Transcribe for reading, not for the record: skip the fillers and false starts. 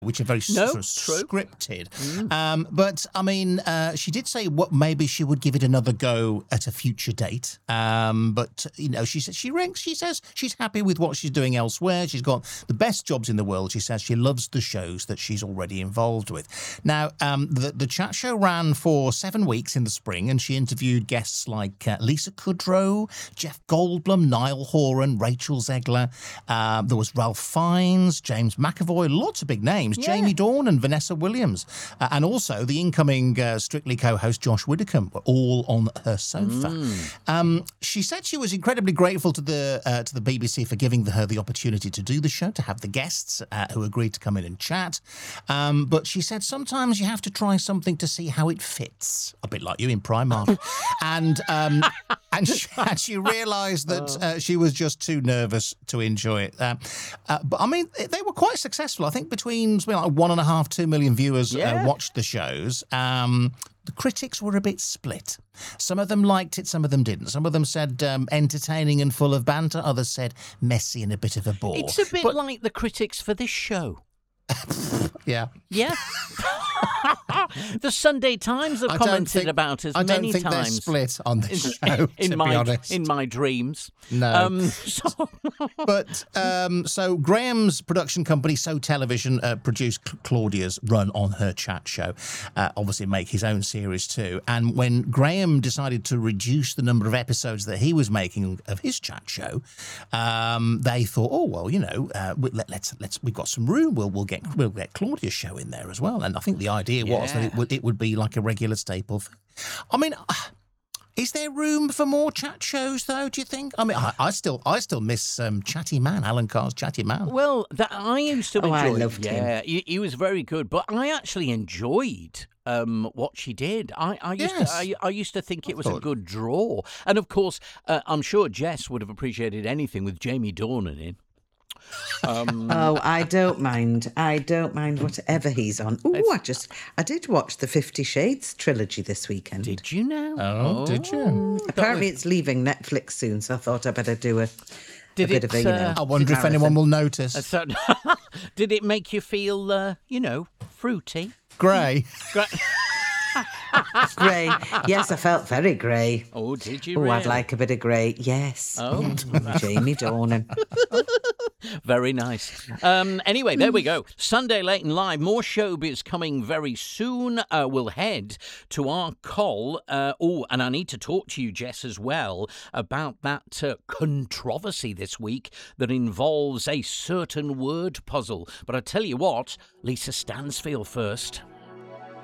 which are very sort of scripted. But, I mean, she did say what maybe she would give it another go at a future date. But, you know, she says she's happy with what she's doing elsewhere. She's got the best jobs in the world. She says she loves the shows that she's already involved with. Now, the chat show ran for 7 weeks in the spring, and she interviewed guests like Lisa Kudrow, Jeff Goldblum, Niall Horan, Rachel Zegler. There was Ralph Fiennes, James McAvoy, lots of big names. Jamie Dornan and Vanessa Williams, and also the incoming Strictly co-host Josh Widdicombe were all on her sofa. She said she was incredibly grateful to the BBC for giving her the opportunity to do the show, to have the guests who agreed to come in and chat. But she said sometimes you have to try something to see how it fits, a bit like you in Primark. and she realised that she was just too nervous to enjoy it. But I mean, they were quite successful. I think between something like 1.5-2 million viewers watched the shows. The critics were a bit split. Some of them liked it, some of them didn't. Some of them said entertaining and full of banter. Others said messy and a bit of a bore. It's a bit like the critics for this show. Yeah. Yeah. The Sunday Times have commented about us many times. I don't think they're split on this show, to be honest. In my dreams. No. So Graham's production company, So Television, produced Claudia's run on her chat show. Obviously make his own series too. And when Graham decided to reduce the number of episodes that he was making of his chat show, they thought, oh, well, you know, we've got some room. We'll get Claudia's show in there as well. And I think the idea was that it would be like a regular staple. I mean, is there room for more chat shows, though, do you think? I mean, I still miss Chatty Man, Alan Carr's Chatty Man. Well, I used to enjoy. I loved him. Yeah, he was very good. But I actually enjoyed what she did. I used to think it was a good draw. And, of course, I'm sure Jess would have appreciated anything with Jamie Dornan in. I don't mind. I don't mind whatever he's on. I did watch the 50 Shades trilogy this weekend. Did you now? Oh, did you? Apparently it's leaving Netflix soon, so I thought I'd better do a bit of a, I wonder if anyone will notice. Did it make you feel, fruity? Grey. Grey. Yes, I felt very grey. Oh, did you? Oh, really? I'd like a bit of grey. Yes. Oh, Jamie Dornan. Very nice. Anyway, there we go. Sunday Late and Live. More showbiz coming very soon. We'll head to our call. And I need to talk to you, Jess, as well, about that controversy this week that involves a certain word puzzle. But I tell you what, Lisa Stansfield first.